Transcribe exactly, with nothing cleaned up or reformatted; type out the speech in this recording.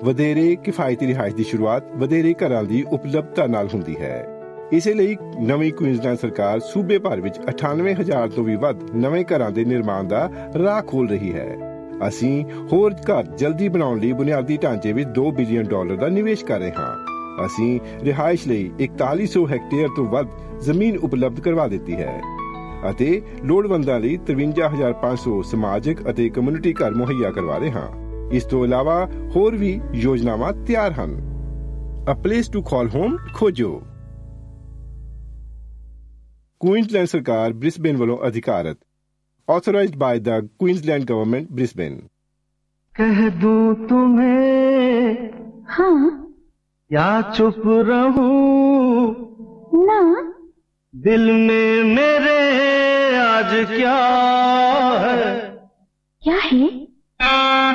ਵਧੇਰੇ ਕਿਫਾਇਤੀ ਰਿਹਾਇਸ਼ ਦੀ ਸ਼ੁਰੂਆਤ ਵਧੇਰੇ ਘਰਾਂ ਦੀ ਉਪਲਬਧਤਾ ਨਾਲ ਹੁੰਦੀ ਹੈ। ਇਸੇ ਲਈ ਨਵੀਂ ਕੁਈਨਜ਼ਲੈਂਡ ਸਰਕਾਰ ਸੂਬੇ ਭਰ ਵਿੱਚ ਅਠਾਨਵੇਂ ਹਜ਼ਾਰ ਤੋਂ ਵੀ ਵੱਧ ਨਵੇਂ ਘਰਾਂ ਦੇ ਨਿਰਮਾਣ ਦਾ ਰਾਹ ਖੋਲ ਰਹੀ ਹੈ। ਅਸੀਂ ਹੋਰ ਘਰ ਜਲਦੀ ਬਣਾਉਣ ਲਈ ਬੁਨਿਆਦੀ ਢਾਂਚੇ ਵਿੱਚ ਦੋ ਬਿਲੀਅਨ ਡਾਲਰ ਦਾ ਨਿਵੇਸ਼ ਕਰ ਰਹੇ ਹਾਂ। ਅਸੀਂ ਰਿਹਾਇਸ਼ ਲਈ ਇਕਤਾਲੀ ਸੌ ਹੈਕਟੇਅਰ ਤੋਂ ਵੱਧ ਜ਼ਮੀਨ ਉਪਲਬਧ ਕਰਵਾ ਦਿੱਤੀ ਹੈ ਅਤੇ ਲੋੜਵੰਦਾਂ ਲਈ ਤਰਵੰਜਾ ਹਜ਼ਾਰ ਪੰਜ ਸੌ ਸਮਾਜਿਕ ਅਤੇ ਕਮਿਊਨਿਟੀ ਘਰ ਮੁਹੱਈਆ ਕਰਵਾ ਰਹੇ ਹਾਂ। ਇਸ ਤੋਂ ਇਲਾਵਾ ਹੋਰ ਵੀ ਯੋਜਨਾਵਾਂ ਤਿਆਰ ਹਨ। A place to call home ਖੋਜੋ। ਕੁਈਨਜ਼ਲੈਂਡ ਸਰਕਾਰ ਬ੍ਰਿਸਬੇਨ ਵੱਲੋਂ ਅਧਿਕਾਰਤ। Authorized by the Queensland Government, Brisbane. कह दूं तुम्हें हाँ या चुप रहूं ना, दिल में मेरे आज क्या है क्या है?